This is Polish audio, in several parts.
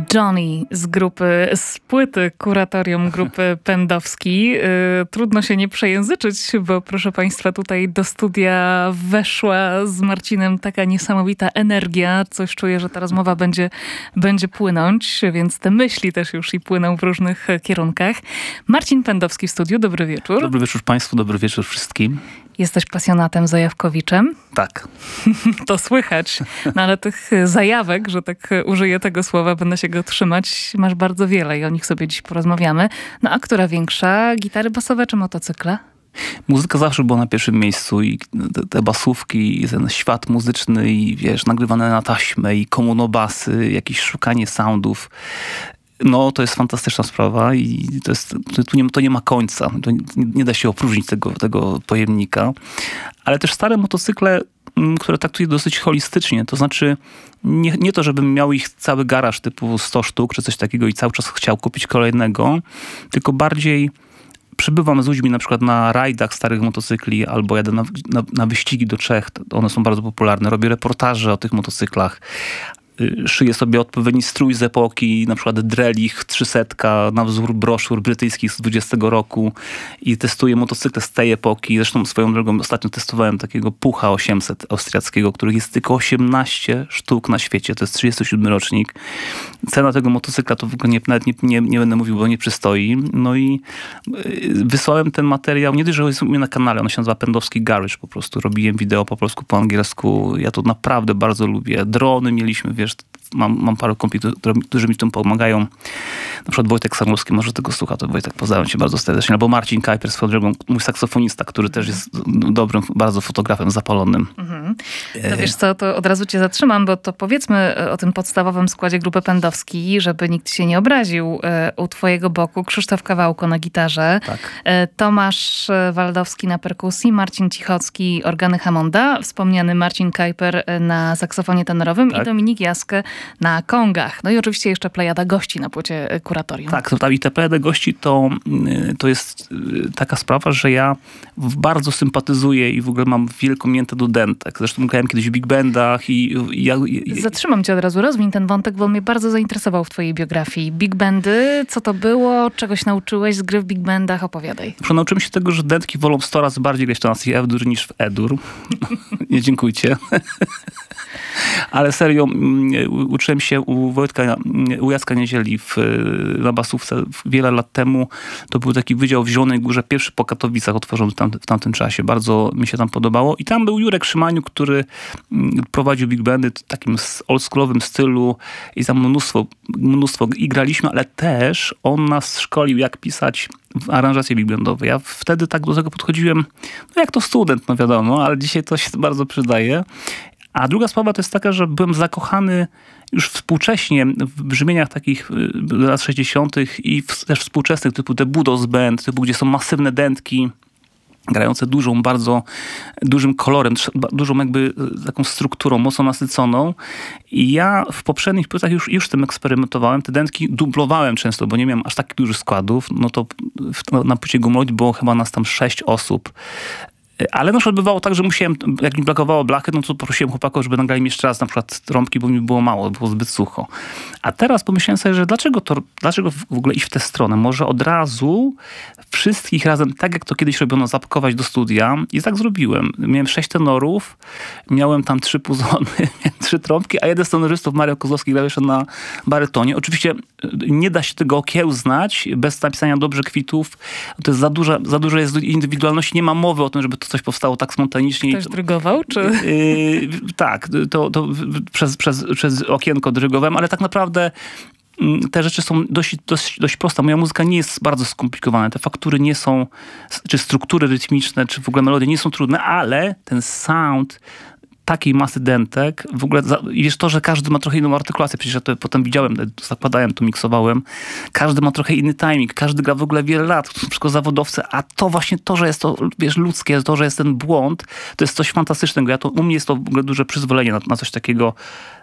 Johnny z płyty Kuratorium grupy Pendowski. Trudno się nie przejęzyczyć, bo proszę państwa, tutaj do studia weszła z Marcinem taka niesamowita energia. Coś czuję, że ta rozmowa będzie płynąć, więc te myśli też już i płyną w różnych kierunkach. Marcin Pendowski w studiu. Dobry wieczór. Dobry wieczór państwu, dobry wieczór wszystkim. Jesteś pasjonatem zajawkowiczem? Tak. To słychać. No ale tych zajawek, że tak użyję tego słowa, będę się go trzymać, masz bardzo wiele i o nich sobie dziś porozmawiamy. No a która większa? Gitary basowe czy motocykle? Muzyka zawsze była na pierwszym miejscu i te basówki, i ten świat muzyczny i wiesz, nagrywane na taśmę i komunobasy, jakieś szukanie soundów. No, to jest fantastyczna sprawa i to nie ma końca. To nie da się opróżnić tego pojemnika. Ale też stare motocykle, które traktuję dosyć holistycznie, to znaczy nie to, żebym miał ich cały garaż typu 100 sztuk czy coś takiego i cały czas chciał kupić kolejnego, tylko bardziej przybywam z ludźmi na przykład na rajdach starych motocykli albo jadę na wyścigi do Czech. One są bardzo popularne. Robię reportaże o tych motocyklach. Szyję sobie odpowiedni strój z epoki, na przykład Drelich 300 na wzór broszur brytyjskich z 20 roku i testuję motocykle z tej epoki. Zresztą swoją drogą ostatnio testowałem takiego Pucha 800 austriackiego, których jest tylko 18 sztuk na świecie. To jest 37 rocznik. Cena tego motocykla to w ogóle nawet nie będę mówił, bo nie przystoi. No i wysłałem ten materiał, nie dość, że jest u mnie na kanale, on się nazywa Pendowski Garage po prostu. Robiłem wideo po polsku, po angielsku. Ja to naprawdę bardzo lubię. Drony mieliśmy, wiesz, mam parę kumpli, którzy mi w tym pomagają. Na przykład Wojtek Sarnowski, może tego słucha, to Wojtek, pozdrawiam cię bardzo serdecznie. Albo Marcin Kajper, swoją drogą, mój saksofonista, który też jest dobrym bardzo fotografem zapalonym. To wiesz co, to od razu cię zatrzymam, bo to powiedzmy o tym podstawowym składzie grupy Pendowski, żeby nikt się nie obraził. U twojego boku Krzysztof Kawałko na gitarze, tak. Tomasz Waldowski na perkusji, Marcin Cichocki organy Hammonda, wspomniany Marcin Kajper na saksofonie tenorowym i Dominik Jaskę na kongach. No i oczywiście jeszcze plejada gości na płycie Kuratorium. Tak, i te plejada gości to jest taka sprawa, że ja bardzo sympatyzuję i w ogóle mam wielką miętę do dentek. Zresztą grałem kiedyś w big bandach i Zatrzymam cię od razu, rozwiń ten wątek, bo mnie bardzo zainteresował w twojej biografii. Big bandy, co to było? Czegoś nauczyłeś z gry w big bandach? Opowiadaj. Nauczyłem się tego, że dętki wolą 100 razy bardziej grać w tonacji F-dur niż w E-dur. Nie dziękujcie. Ale serio, uczyłem się u Jacka Niezieli na basówce wiele lat temu. To był taki wydział w Zielonej Górze, pierwszy po Katowicach otworzony w tamtym czasie. Bardzo mi się tam podobało. I tam był Jurek Szymaniu, który prowadził big bandy w takim oldschoolowym stylu i tam mnóstwo i graliśmy, ale też on nas szkolił, jak pisać aranżacje big bandowe. Ja wtedy tak do tego podchodziłem, no jak to student, no wiadomo, ale dzisiaj to się bardzo przydaje. A druga sprawa to jest taka, że byłem zakochany już współcześnie w brzmieniach takich lat 60. i też współczesnych, typu The Budos Band, gdzie są masywne dętki, grające bardzo dużym kolorem, dużą jakby taką strukturą, mocno nasyconą. I ja w poprzednich płytach już tym eksperymentowałem. Te dętki dublowałem często, bo nie miałem aż takich dużych składów. No to na płycie Gumloid było chyba nas tam 6 osób. Ale na przykład bywało tak, że jak mi brakowało blachy, no to prosiłem chłopaków, żeby nagrali mi jeszcze raz na przykład trąbki, bo mi było mało, było zbyt sucho. A teraz pomyślałem sobie, że dlaczego w ogóle iść w tę stronę? Może od razu wszystkich razem, tak jak to kiedyś robiono, zapakować do studia. I tak zrobiłem. Miałem 6 tenorów, miałem tam 3 puzony, 3 trąbki, a jeden z tenorzystów, Mario Kozłowski, grał jeszcze na barytonie. Oczywiście nie da się tego okiełznać bez napisania dobrze kwitów. To jest za dużo jest indywidualności. Nie ma mowy o tym, żeby to coś powstało tak spontanicznie. Ktoś dyrygował, czy? Tak, to przez okienko dyrygowałem, ale tak naprawdę te rzeczy są dość proste. Moja muzyka nie jest bardzo skomplikowana. Te faktury nie są, czy struktury rytmiczne, czy w ogóle melodie nie są trudne, ale ten sound takiej masy dętek, w ogóle, i wiesz to, że każdy ma trochę inną artykulację, przecież ja to potem widziałem, zakładałem, to miksowałem, każdy ma trochę inny timing, każdy gra w ogóle wiele lat, wszystko zawodowcy, a to właśnie to, że jest to, wiesz, ludzkie, to, że jest ten błąd, to jest coś fantastycznego. U mnie jest to w ogóle duże przyzwolenie na coś takiego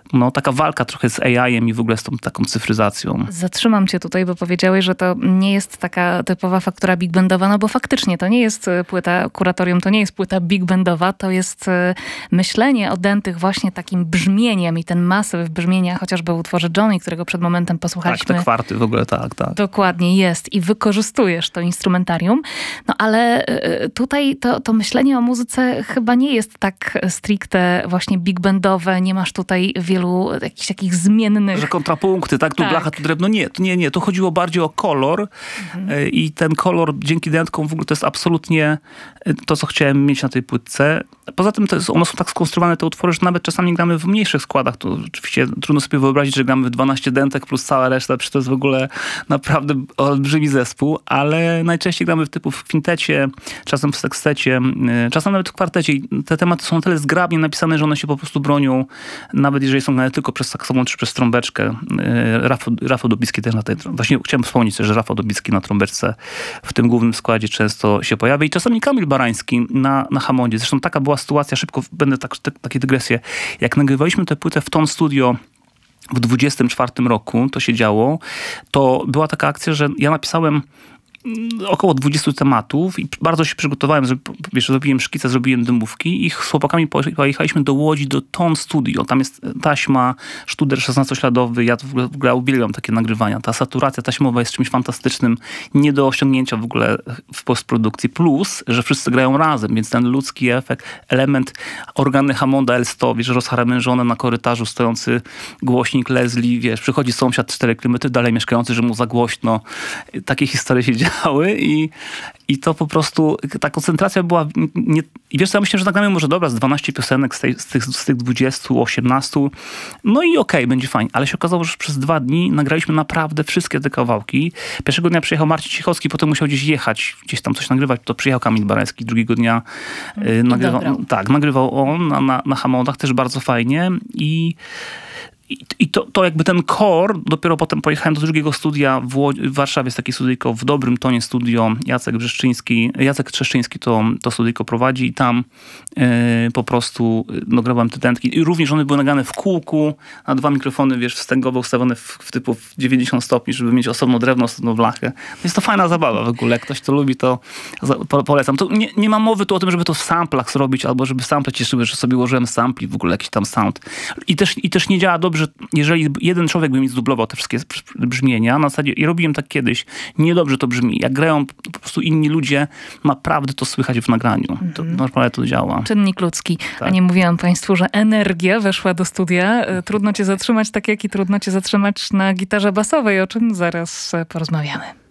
no, taka walka trochę z AI-em i w ogóle z tą taką cyfryzacją. Zatrzymam cię tutaj, bo powiedziałeś, że to nie jest taka typowa faktura big bandowa, no bo faktycznie to nie jest płyta kuratorium, to nie jest płyta big bandowa, to jest myślenie o Dentych właśnie takim brzmieniem i ten masyw brzmienia, chociażby w utworze Johnny, którego przed momentem posłuchaliśmy. Tak, te kwarty w ogóle, tak. Dokładnie jest i wykorzystujesz to instrumentarium, no ale tutaj to myślenie o muzyce chyba nie jest tak stricte właśnie big bandowe, nie masz tutaj wielu jakichś takich zmiennych... Że kontrapunkty, tak? Tu blacha, tu drewno. Nie. To chodziło bardziej o kolor i ten kolor dzięki dętkom w ogóle to jest absolutnie to, co chciałem mieć na tej płytce. Poza tym one są tak skonstruowane, te utwory, że nawet czasami gramy w mniejszych składach. To oczywiście trudno sobie wyobrazić, że gramy w 12 dętek plus cała reszta, przecież to jest w ogóle naprawdę olbrzymi zespół, ale najczęściej gramy w kwintecie, czasem w sekstecie, czasem nawet w kwartecie i te tematy są na tyle zgrabnie napisane, że one się po prostu bronią, nawet jeżeli są grane tylko przez saksofon czy przez trąbeczkę. Rafał Dobicki też na tej... Właśnie chciałem wspomnieć też, że Rafał Dobicki na trąbeczce w tym głównym składzie często się pojawia i czasami Kamil Barański na Hammondzie. Zresztą taka była sytuacja, szybko będę takie dygresje. Jak nagrywaliśmy tę płytę w Tone Studio w 24 roku, to się działo, to była taka akcja, że ja napisałem około 20 tematów i bardzo się przygotowałem, zrobiłem szkice, zrobiłem dymówki i z chłopakami pojechaliśmy do Łodzi, do Tone Studio. Tam jest taśma, sztuder 16-śladowy, ja w ogóle uwielbiam takie nagrywania. Ta saturacja taśmowa jest czymś fantastycznym, nie do osiągnięcia w ogóle w postprodukcji. Plus, że wszyscy grają razem, więc ten ludzki efekt, element organy Hammonda L100, wiesz, rozharmężone na korytarzu, stojący głośnik Leslie, wiesz, przychodzi sąsiad 4 km dalej mieszkający, że mu za głośno. Takie historie się dzieją. I to po prostu, ta koncentracja była... I wiesz co, ja myślę, że nagramy może dobra z 12 piosenek z tych 20, 18. No i okej, będzie fajnie. Ale się okazało, że przez 2 dni nagraliśmy naprawdę wszystkie te kawałki. Pierwszego dnia przyjechał Marcin Cichowski, potem musiał gdzieś jechać, gdzieś tam coś nagrywać. To przyjechał Kamil Barański. Drugiego dnia nagrywał on na Hammondach, też bardzo fajnie. I to jakby ten core, dopiero potem pojechałem do drugiego studia w Warszawie, jest takie studyjko w dobrym tonie studio, Jacek Trzeszczyński to studyjko prowadzi i tam po prostu grałem te dętki. I również one były nagrane w kółku, na 2 mikrofony, wiesz, wstęgowo ustawione w typu 90 stopni, żeby mieć osobno drewno, osobno blachę. Jest to fajna zabawa w ogóle. Jak ktoś to lubi, to polecam. To nie ma mowy tu o tym, żeby to w samplach zrobić, albo żeby sample cieszyły, że sobie ułożyłem sampli, w ogóle jakiś tam sound. I też nie działa dobrze, jeżeli jeden człowiek by mi zdublował te wszystkie brzmienia, na zasadzie, i robiłem tak kiedyś, niedobrze to brzmi. Jak grają po prostu inni ludzie, naprawdę to słychać w nagraniu. To naprawdę to działa. Czynnik ludzki. Tak. A nie mówiłam państwu, że energia weszła do studia. Trudno cię zatrzymać, tak jak i trudno cię zatrzymać na gitarze basowej, o czym zaraz porozmawiamy.